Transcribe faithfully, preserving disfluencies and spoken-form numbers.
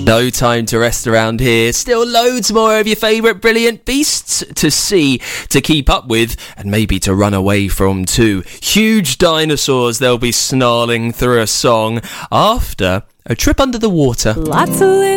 No time to rest around here. Still loads more of your favourite brilliant beasts to see, to keep up with, and maybe to run away from too. Huge dinosaurs they'll be snarling through a song after a trip under the water. Lots of little